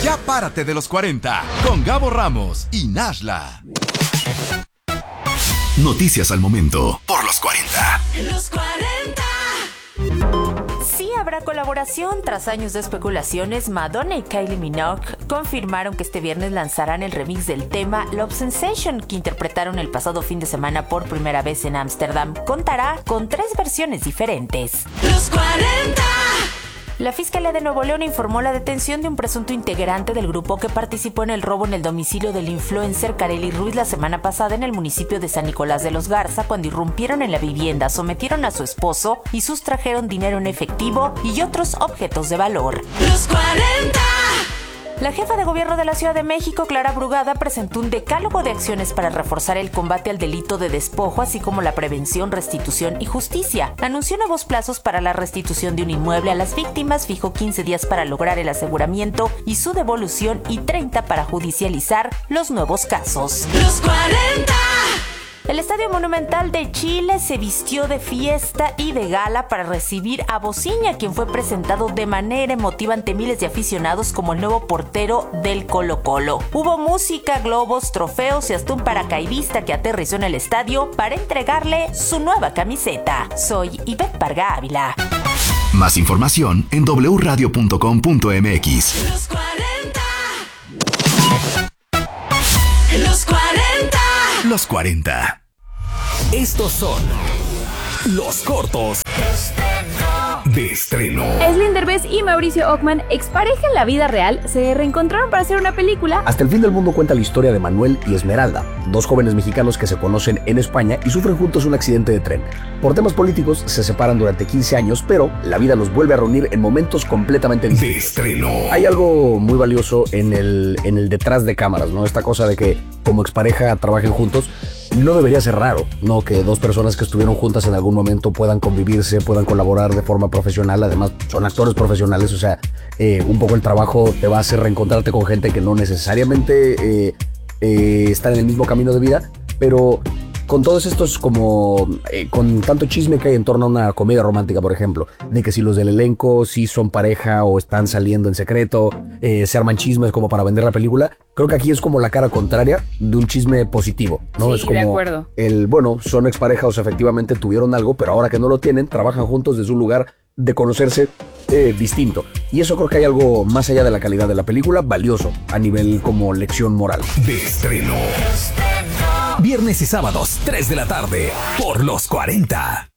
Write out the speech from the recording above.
Ya párate de los 40 con Gabo Ramos y Nashla. Noticias al momento por los 40. Los 40. Sí habrá colaboración. Tras años de especulaciones, Madonna y Kylie Minogue confirmaron que este viernes lanzarán el remix del tema Love Sensation, que interpretaron el pasado fin de semana por primera vez en Ámsterdam. Contará con 3 versiones diferentes. Los 40. La Fiscalía de Nuevo León informó la detención de un presunto integrante del grupo que participó en el robo en el domicilio del influencer Kareli Ruiz la semana pasada en el municipio de San Nicolás de los Garza, cuando irrumpieron en la vivienda, sometieron a su esposo y sustrajeron dinero en efectivo y otros objetos de valor. Los 40. La jefa de gobierno de la Ciudad de México, Clara Brugada, presentó un decálogo de acciones para reforzar el combate al delito de despojo, así como la prevención, restitución y justicia. Anunció nuevos plazos para la restitución de un inmueble a las víctimas, fijó 15 días para lograr el aseguramiento y su devolución y 30 para judicializar los nuevos casos. Los 40. El Estadio Monumental de Chile se vistió de fiesta y de gala para recibir a Bociña, quien fue presentado de manera emotiva ante miles de aficionados como el nuevo portero del Colo-Colo. Hubo música, globos, trofeos y hasta un paracaidista que aterrizó en el estadio para entregarle su nueva camiseta. Soy Ivette Parga Ávila. Más información en wradio.com.mx. Los 40. Los 40. Los 40. Estos son los cortos de estreno. Aislinn Derbez y Mauricio Ockman, expareja en la vida real, se reencontraron para hacer una película. Hasta el fin del mundo cuenta la historia de Manuel y Esmeralda, 2 jóvenes mexicanos que se conocen en España y sufren juntos un accidente de tren. Por temas políticos se separan durante 15 años, pero la vida los vuelve a reunir en momentos completamente distintos. De estreno. Hay algo muy valioso en el detrás de cámaras, ¿no? Esta cosa de que como expareja trabajen juntos. No debería ser raro, ¿no? Que 2 personas que estuvieron juntas en algún momento puedan convivirse, puedan colaborar de forma profesional. Además, son actores profesionales, o sea, un poco el trabajo te va a hacer reencontrarte con gente que no necesariamente está en el mismo camino de vida, pero con todos estos como con tanto chisme que hay en torno a una comedia romántica, por ejemplo, de que si los del elenco sí son pareja o están saliendo en secreto, se arman chismes como para vender la película. Creo que aquí es como la cara contraria de un chisme positivo, ¿no? Sí, es como de acuerdo. bueno, son exparejas, efectivamente tuvieron algo, pero ahora que no lo tienen, trabajan juntos desde un lugar de conocerse distinto. Y eso creo que hay algo más allá de la calidad de la película, valioso a nivel como lección moral. De estreno. Viernes y sábados, 3 de la tarde, por los 40.